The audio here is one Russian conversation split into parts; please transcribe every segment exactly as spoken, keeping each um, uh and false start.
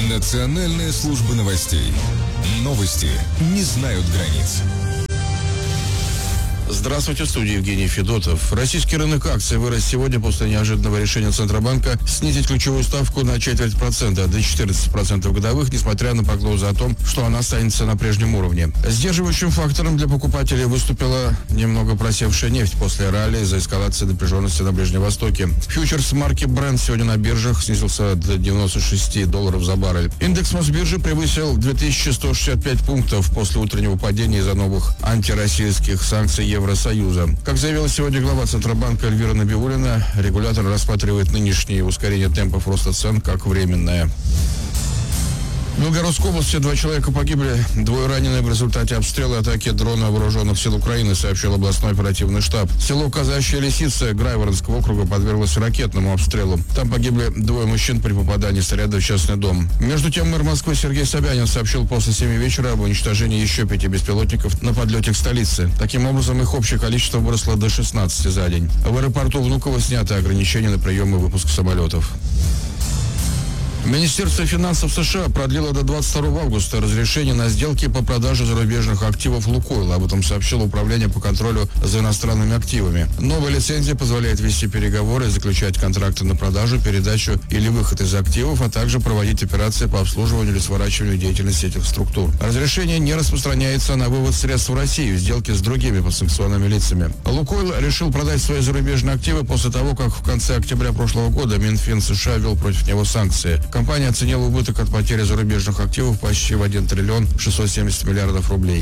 Национальная служба новостей. Новости не знают границ. Здравствуйте, в студии Евгений Федотов. Российский рынок акций вырос сегодня после неожиданного решения Центробанка снизить ключевую ставку на четверть процента до четырнадцати процентов годовых, несмотря на прогнозы о том, что она останется на прежнем уровне. Сдерживающим фактором для покупателей выступила немного просевшая нефть после ралли из-за эскалации напряженности на Ближнем Востоке. Фьючерс марки Brent сегодня на биржах снизился до девяноста шести долларов за баррель. Индекс Мосбиржи превысил две тысячи сто шестьдесят пять пунктов после утреннего падения из-за новых антироссийских санкций Евросоюза. Как заявила сегодня глава Центробанка Эльвира Набиуллина, регулятор рассматривает нынешнее ускорение темпов роста цен как временное. В Белгородской области два человека погибли, двое ранены в результате обстрела и атаки дрона вооруженных сил Украины, сообщил областной оперативный штаб. Село Казачья Лисица Грайворонского округа подверглось ракетному обстрелу. Там погибли двое мужчин при попадании снаряда в частный дом. Между тем, мэр Москвы Сергей Собянин сообщил после семи вечера об уничтожении еще пяти беспилотников на подлете к столице. Таким образом, их общее количество выросло до шестнадцати за день. В аэропорту Внуково снято ограничения на прием и выпуск самолетов. Министерство финансов США продлило до двадцать второго августа разрешение на сделки по продаже зарубежных активов «Лукойла». Об этом сообщило Управление по контролю за иностранными активами. Новая лицензия позволяет вести переговоры, заключать контракты на продажу, передачу или выход из активов, а также проводить операции по обслуживанию или сворачиванию деятельности этих структур. Разрешение не распространяется на вывод средств в Россию, сделки с другими подсанкционными лицами. «Лукойл» решил продать свои зарубежные активы после того, как в конце октября прошлого года Минфин США ввел против него санкции. Компания оценила убыток от потери зарубежных активов почти в один триллион шестьсот семьдесят миллиардов рублей.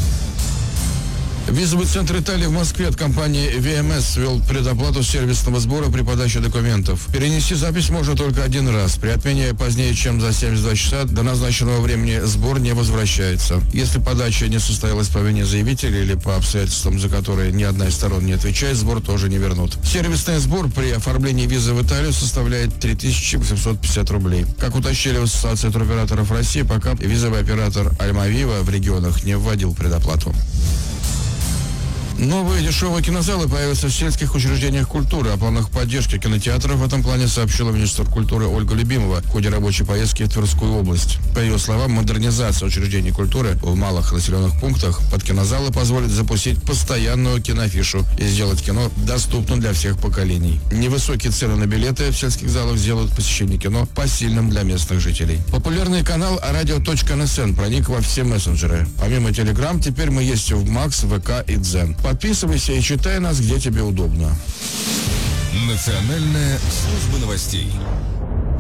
Визовый центр Италии в Москве от компании ви эм эс ввел предоплату сервисного сбора при подаче документов. Перенести запись можно только один раз. При отмене позднее, чем за семьдесят два часа до назначенного времени, сбор не возвращается. Если подача не состоялась по вине заявителя или по обстоятельствам, за которые ни одна из сторон не отвечает, сбор тоже не вернут. Сервисный сбор при оформлении визы в Италию составляет три тысячи восемьсот пятьдесят рублей. Как уточнили в Ассоциации туроператоров России, пока визовый оператор Альма-Вива в регионах не вводил предоплату. Новые дешевые кинозалы появятся в сельских учреждениях культуры. О планах поддержки кинотеатров в этом плане сообщила министр культуры Ольга Любимова в ходе рабочей поездки в Тверскую область. По ее словам, модернизация учреждений культуры в малых населенных пунктах под кинозалы позволит запустить постоянную киноафишу и сделать кино доступным для всех поколений. Невысокие цены на билеты в сельских залах сделают посещение кино посильным для местных жителей. Популярный канал радио точка эн эс эн проник во все мессенджеры. Помимо Telegram, теперь мы есть в Макс, ВК и Дзен. Подписывайся и читай нас, где тебе удобно. Национальная служба новостей.